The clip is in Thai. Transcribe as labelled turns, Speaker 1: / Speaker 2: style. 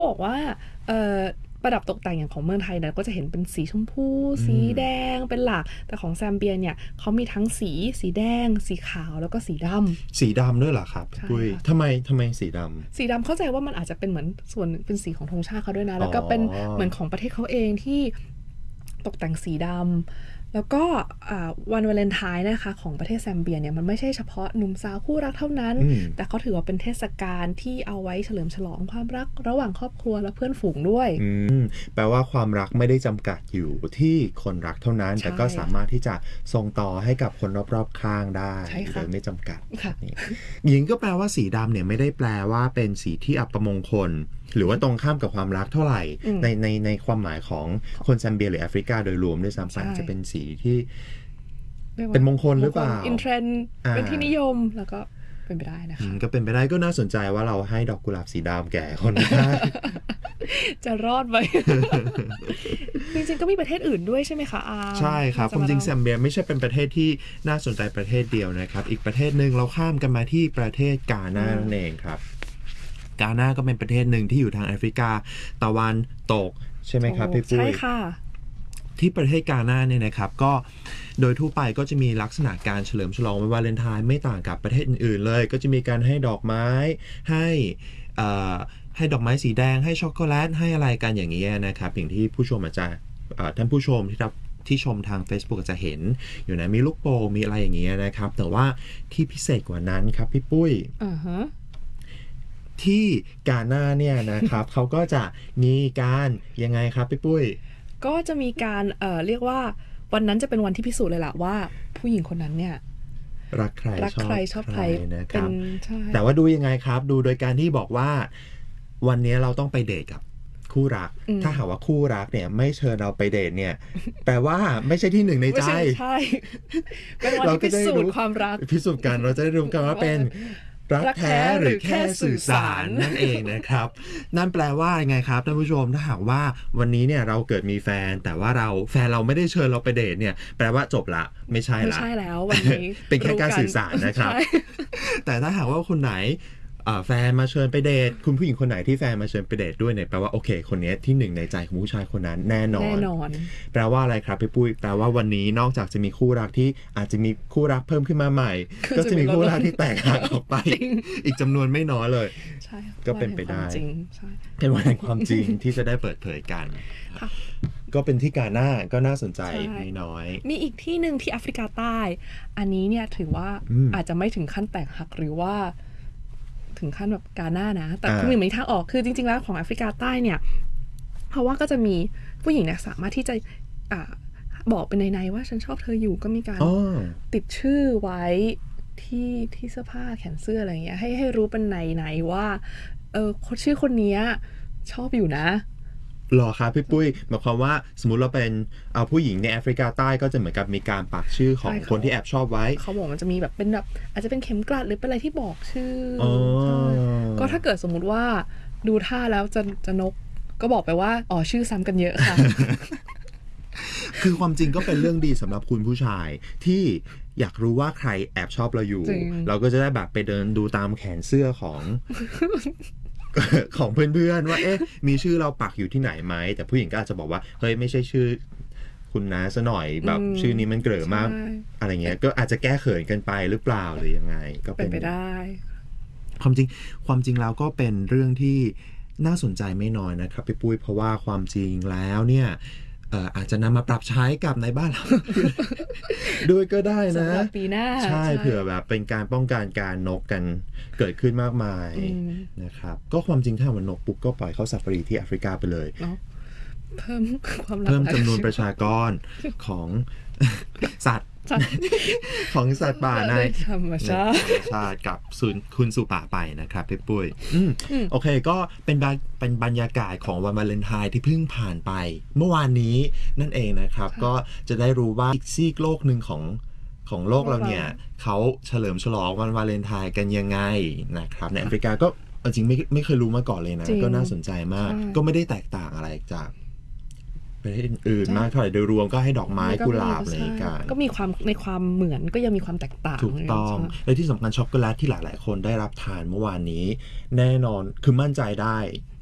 Speaker 1: บอกว่าเอ่อประดับตกแต่งอย่างของเมืองไทยเนี่ยก็จะเห็นเป็นสีชมพูสีแดงเป็นหลักแต่ของแซมเบียเนี่ยเขามีทั้งสีแดงสีขาวแล้วก็สีดำ
Speaker 2: สีดำด้วยเหรอครับปุ้ยทำไมสีด
Speaker 1: สีดำเข้าใจว่ามันอาจจะเป็นเหมือนส่วนเป็นสีของธงชาติเขาด้วยนะแล้วก็เป็นเหมือนของประเทศเขาเองที่ตกแต่งสีดำแล้วก็วันวาเลนไทน์นะคะของประเทศแซมเบียเนี่ยมันไม่ใช่เฉพาะหนุ่มสาวคู่รักเท่านั้นแต่เขาถือว่าเป็นเทศกาลที่เอาไว้เฉลิมฉลองความรักระหว่างครอบครัวและเพื่อนฝูงด้วย
Speaker 2: แปลว่าความรักไม่ได้จำกัดอยู่ที่คนรักเท่านั้นแต่ก็สามารถที่จะส่งต่อให้กับคนรอบๆข้างได้โดยไม่จำกัดหญิงก็แปลว่าสีดำเนี่ยไม่ได้แปลว่าเป็นสีที่อัปมงคลหรือว่าตรงข้ามกับความรักเท่าไหร่ในความหมายของคนแซมเบียหรือแอฟริกาโดยรวมด้วยซ้ำไปจะเป็นสีที่เป็นมงคลหรือเปล่า
Speaker 1: อินเทรนด์เป็นที่นิยมแล้วก็เป็นไปได้นะคะ
Speaker 2: ก็เป็นไปได้ก็น่าสนใจว่าเราให้ดอกกุหลาบสีดำแก่คนได้
Speaker 1: จะรอดไหม จริงๆก็มีประเทศอื่นด้วยใช่ไหมคะ
Speaker 2: ใช่ครับความจริงแซมเบียไม่ใช่เป็นประเทศที่น่าสนใจประเทศเดียวนะครับอีกประเทศหนึ่งเราข้ามกันมาที่ประเทศกาน่านั่นเองครับกาน่าก็เป็นประเทศหนึ่งที่อยู่ทางแอฟริกาตะวันตกใช่ไหมครับพี่ปุ้ย
Speaker 1: ใช่ค่ะ
Speaker 2: ที่ประเทศกาน่าเนี่ยนะครับก็โดยทั่วไปก็จะมีลักษณะการเฉลิมฉลองวันวาเลนไทน์ไม่ต่างกับประเทศอื่นๆเลยก็จะมีการให้ดอกไม้ให้ดอกไม้สีแดงให้ช็อกโกแลตให้อะไรกันอย่างนี้นะครับอย่างที่ผู้ชมอาจจะท่านผู้ชมที่ชมทาง Facebook อาจจะเห็นอยู่นะมีลูกโป่งมีอะไรอย่างเงี้ยนะครับแต่ว่าที่พิเศษกว่านั้นครับพี่ปุ้ยที่กาน่าเนี่ยนะครับ เขาก็จะมีการยังไงครับพี่ปุ้ย
Speaker 1: ก็จะมีการเรียกว่าวันนั้นจะเป็นวันที่พิสูจน์เลยล่ะว่าผู้หญิงคนนั้นเนี่ย
Speaker 2: รักใคร
Speaker 1: ชอบใคร
Speaker 2: นะครับแต่ว่าดูยังไงครับดูโดยการที่บอกว่าวันนี้เราต้องไปเดทกับคู่รักถ้าหากว่าคู่รักเนี่ยไม่เชิญเราไปเดทเนี่ยแปลว่าไม่ใช่ที่หนึ่งในใจ
Speaker 1: ใช่เป็นวันที่พิสูจน์ความรัก
Speaker 2: พิสูจน์กันเราจะได้รู้กันว่าเป็นรักแท้หรือแค่สื่อสารนั่นเองนะครับนั่นแปลว่าไงครับท่านผู้ชมถ้าหากว่าวันนี้เนี่ยเราเกิดมีแฟนแต่ว่าแฟนเราไม่ได้เชิญเราไปเดทเนี่ยแปลว่าจบละไม่ใช่
Speaker 1: แล้ววันนี้
Speaker 2: เป็นแค่การสื่อสารนะครับแต่ถ้าหากว่าคนไหนแฟนมาเชิญไปเดทคุณผู้หญิงคนไหนที่แฟนมาเชิญไปเดทด้วยเนี่ยแปลว่าโอเคคนนี้ที่หนึ่งในใจของผู้ชายคนนั้นแน่นอนแปลว่าอะไรครับพี่ปุ้ยแปลว่าวันนี้นอกจากจะมีคู่รักที่อาจจะมีคู่รักเพิ่มขึ้นมาใหม่ก็จะมีคู่รักที่แตกหักออกไปอีกจำนวนไม่น้อยเลยก็เป็นไปได้เป็นวันแห่งความจริงที่จะได้เปิดเผยกันก็เป็นที่กาน่าก็น่าสนใจไม่น้อย
Speaker 1: มีอีกที่หนึ่งที่แอฟริกาใต้อันนี้เนี่ยถือว่าอาจจะไม่ถึงขั้นแตกหักหรือว่าถึงขั้นแบบกาน่านะแต่คือมีทางออกคือจริงๆแล้วของแอฟริกาใต้เนี่ยเพราะว่าก็จะมีผู้หญิงเนี่ยสามารถที่จะบอกเป็นในว่าฉันชอบเธออยู่ก็มีการติดชื่อไว้ที่เสื้อผ้าแขนเสื้ออะไรอย่างเงี้ยให้รู้เป็นในว่าชื่อคนนี้ชอบอยู่นะ
Speaker 2: หรอครับพี่ปุ้ยหมายความว่าสมมุติเราเป็นผู้หญิงในแอฟริกาใต้ก็จะเหมือนกับมีการปักชื่อของคนที่แอบชอบไว้
Speaker 1: เขาบอกมันจะมีแบบเป็นแบบอาจจะเป็นเข็มกลัดหรือเป็นอะไรที่บอกชื่อก็ถ้าเกิดสมมุติว่าดูท่าแล้วจะนกก็บอกไปว่าชื่อซ้ำกันเยอะค่ะ
Speaker 2: คือความจริงก็เป็นเรื่องดีสำหรับคุณผู้ชายที่อยากรู้ว่าใครแอบชอบเราอยู่เราก็จะได้แบบไปเดินดูตามแขนเสื้อของ ของเพื่อนๆว่ามีชื่อเราปักอยู่ที่ไหนไหมแต่ผู้หญิงก็อาจจะบอกว่าเฮ้ยไม่ใช่ชื่อคุณนะซะหน่อยแบบชื่อนี้มันเกลือมากอะไรเงี้ยก็อาจจะแก้เขินกันไปหรือเปล่าหรือยังไงก็
Speaker 1: เป็นไปได้
Speaker 2: ความจริงแล้วก็เป็นเรื่องที่น่าสนใจไม่น้อยนะครับพี่ปุ้ยเพราะว่าความจริงแล้วเนี่ยอาจจะนำมาปรับใช้กับในบ้านเราด้วยก็ได้นะ
Speaker 1: สำหรับปีหน้า
Speaker 2: ใช่เผื่อแบบเป็นการป้องกันการนกกันเกิดขึ้นมากมายนะครับก็ความจริงถ้ามันนกปุ๊บก็ปล่อยเข้าซาฟารีที่แอฟริกาไปเลย
Speaker 1: เพิ่มความ
Speaker 2: เพิ่มจำนวนประชากรของสัตว์ของสัตว์ป่าใน
Speaker 1: ธรรมชา
Speaker 2: ติกับคุณสู่ป่าไปนะครับพี่ปุ้ยโอเคก็เป็นบรรยากาศของวันวาเลนไทน์ที่เพิ่งผ่านไปเมื่อวานนี้นั่นเองนะครับก็จะได้รู้ว่าอีกซีกโลกหนึ่งของโลกเราเนี่ยเขาเฉลิมฉลองวันวาเลนไทน์กันยังไงนะครับในแอฟริกาก็จริงไม่เคยรู้มาก่อนเลยนะก็น่าสนใจมากก็ไม่ได้แตกต่างอะไรจากประเทศอื่นมากเท่าไหร่โดยรวมก็ให้ดอกไม้กุหลาบอะไรกัน
Speaker 1: ก็มีความในความเหมือนก็ยังมีความแตกต่าง
Speaker 2: ถูกต้องและที่สำคัญช็อกโกแลตที่หลายๆคนได้รับทานเมื่อวานนี้แน่นอนคือมั่นใจได้